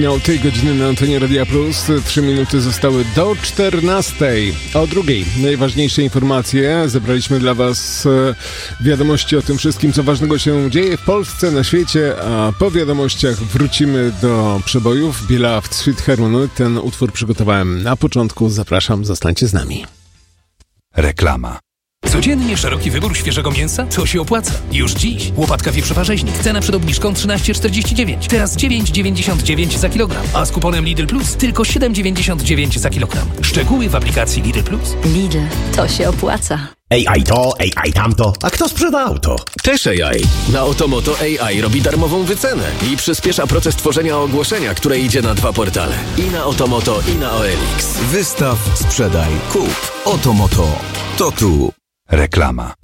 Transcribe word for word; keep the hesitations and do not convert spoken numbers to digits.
Miał tej godziny na antenie Radia Plus. Trzy minuty zostały do czternastej. O drugiej najważniejsze informacje. Zebraliśmy dla Was wiadomości o tym wszystkim, co ważnego się dzieje w Polsce, na świecie, a po wiadomościach wrócimy do przebojów. Beloved Sweet Harmony. Ten utwór przygotowałem na początku. Zapraszam, zostańcie z nami. Reklama. Codziennie szeroki wybór świeżego mięsa? To się opłaca. Już dziś. Łopatka wieprzowa rzeźnik. Cena przed obniżką trzynaście czterdzieści dziewięć. Teraz dziewięć dziewięćdziesiąt dziewięć za kilogram. A z kuponem Lidl Plus tylko siedem dziewięćdziesiąt dziewięć za kilogram. Szczegóły w aplikacji Lidl Plus. Lidl, to się opłaca. A I to, A I tamto. A kto sprzeda auto? Też A I. Na Otomoto A I robi darmową wycenę i przyspiesza proces tworzenia ogłoszenia, które idzie na dwa portale. I na Otomoto, i na O L X. Wystaw, sprzedaj, kup. Otomoto. To tu. Reklama.